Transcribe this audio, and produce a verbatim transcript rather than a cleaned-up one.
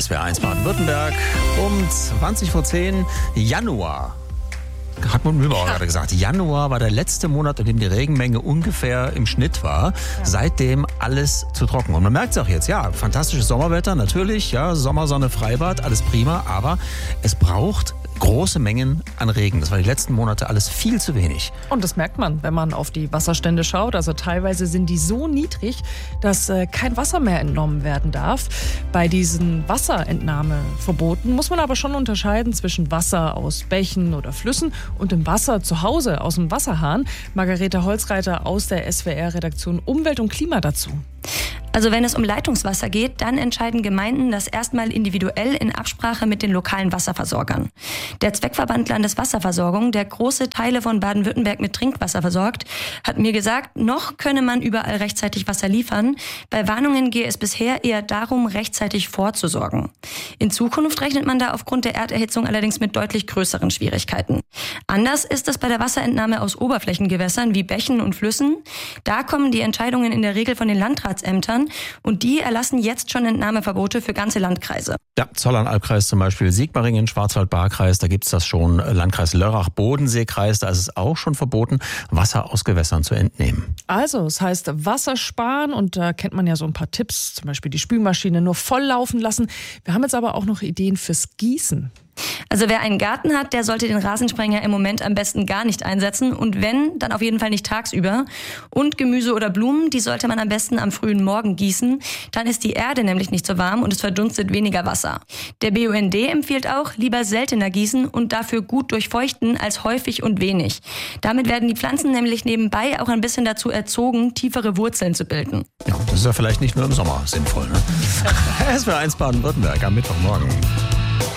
S W R eins Baden-Württemberg um zwanzig vor zehn, Januar. Hartmut Mühlbauer ja. gerade gesagt, Januar war der letzte Monat, in dem die Regenmenge ungefähr im Schnitt war. Ja. Seitdem alles zu trocken. Und man merkt es auch jetzt, ja, fantastisches Sommerwetter, natürlich, ja, Sommersonne, Freibad, alles prima, aber es braucht große Mengen an Regen. Das war die letzten Monate alles viel zu wenig. Und das merkt man, wenn man auf die Wasserstände schaut. Also teilweise sind die so niedrig, dass äh, kein Wasser mehr entnommen werden darf. Bei diesen Wasserentnahmeverboten muss man aber schon unterscheiden zwischen Wasser aus Bächen oder Flüssen und dem Wasser zu Hause aus dem Wasserhahn. Margarete Holzreiter aus der S W R-Redaktion Umwelt und Klima dazu. Also wenn es um Leitungswasser geht, dann entscheiden Gemeinden das erstmal individuell in Absprache mit den lokalen Wasserversorgern. Der Zweckverband Landeswasserversorgung, der große Teile von Baden-Württemberg mit Trinkwasser versorgt, hat mir gesagt, noch könne man überall rechtzeitig Wasser liefern. Bei Warnungen gehe es bisher eher darum, rechtzeitig vorzusorgen. In Zukunft rechnet man da aufgrund der Erderhitzung allerdings mit deutlich größeren Schwierigkeiten. Anders ist es bei der Wasserentnahme aus Oberflächengewässern wie Bächen und Flüssen. Da kommen die Entscheidungen in der Regel von den Landratsämtern und die erlassen jetzt schon Entnahmeverbote für ganze Landkreise. Ja, Zollern-Albkreis zum Beispiel, Sigmaringen, Schwarzwald-Baar-Kreis, da gibt's das schon. Landkreis Lörrach, Bodensee-Kreis, da ist es auch schon verboten, Wasser aus Gewässern zu entnehmen. Also, es heißt Wasser sparen und da kennt man ja so ein paar Tipps, zum Beispiel die Spülmaschine nur voll laufen lassen. Wir haben jetzt aber auch noch Ideen fürs Gießen. Also wer einen Garten hat, der sollte den Rasensprenger im Moment am besten gar nicht einsetzen und wenn, dann auf jeden Fall nicht tagsüber. Und Gemüse oder Blumen, die sollte man am besten am frühen Morgen gießen. Dann ist die Erde nämlich nicht so warm und es verdunstet weniger Wasser. Der B U N D empfiehlt auch, lieber seltener gießen und dafür gut durchfeuchten als häufig und wenig. Damit werden die Pflanzen nämlich nebenbei auch ein bisschen dazu erzogen, tiefere Wurzeln zu bilden. Ja, das ist ja vielleicht nicht nur im Sommer sinnvoll, ne? S W R eins Baden-Württemberg am Mittwochmorgen.